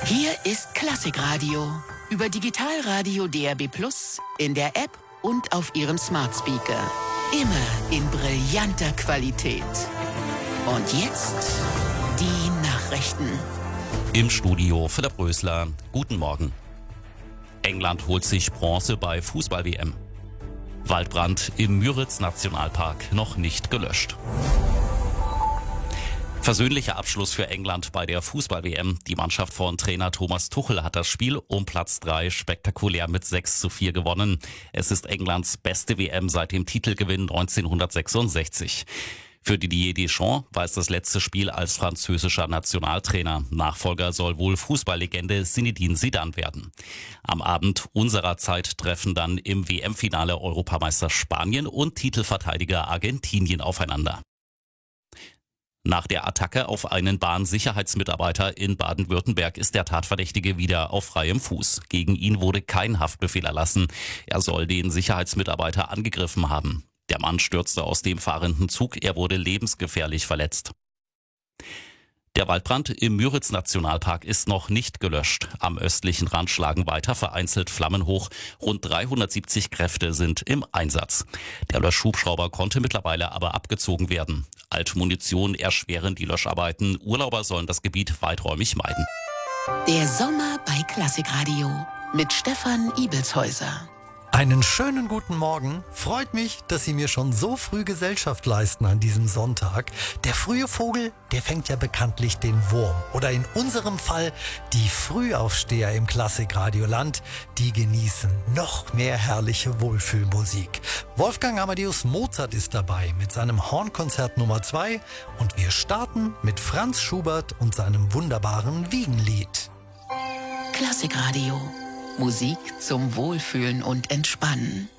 Hier ist Klassikradio. Über Digitalradio DAB+, in der App und auf Ihrem Smart Speaker. Immer in brillanter Qualität. Und jetzt die Nachrichten. Im Studio Philipp Rösler. Guten Morgen. England holt sich Bronze bei Fußball-WM. Waldbrand im Müritz-Nationalpark noch nicht gelöscht. Versöhnlicher Abschluss für England bei der Fußball-WM. Die Mannschaft von Trainer Thomas Tuchel hat das Spiel um Platz 3 spektakulär mit 6:4 gewonnen. Es ist Englands beste WM seit dem Titelgewinn 1966. Für Didier Deschamps war es das letzte Spiel als französischer Nationaltrainer. Nachfolger soll wohl Fußballlegende Zinedine Zidane werden. Am Abend unserer Zeit treffen dann im WM-Finale Europameister Spanien und Titelverteidiger Argentinien aufeinander. Nach der Attacke auf einen Bahnsicherheitsmitarbeiter in Baden-Württemberg ist der Tatverdächtige wieder auf freiem Fuß. Gegen ihn wurde kein Haftbefehl erlassen. Er soll den Sicherheitsmitarbeiter angegriffen haben. Der Mann stürzte aus dem fahrenden Zug. Er wurde lebensgefährlich verletzt. Der Waldbrand im Müritz-Nationalpark ist noch nicht gelöscht. Am östlichen Rand schlagen weiter vereinzelt Flammen hoch. Rund 370 Kräfte sind im Einsatz. Der Löschhubschrauber konnte mittlerweile aber abgezogen werden. Alte Munition erschweren die Löscharbeiten. Urlauber sollen das Gebiet weiträumig meiden. Der Sommer bei Klassikradio mit Stefan Ibelshäuser. Einen schönen guten Morgen. Freut mich, dass Sie mir schon so früh Gesellschaft leisten an diesem Sonntag. Der frühe Vogel, der fängt ja bekanntlich den Wurm. Oder in unserem Fall die Frühaufsteher im Klassikradioland, die genießen noch mehr herrliche Wohlfühlmusik. Wolfgang Amadeus Mozart ist dabei mit seinem Hornkonzert Nummer 2 und wir starten mit Franz Schubert und seinem wunderbaren Wiegenlied. Klassikradio. Musik zum Wohlfühlen und Entspannen.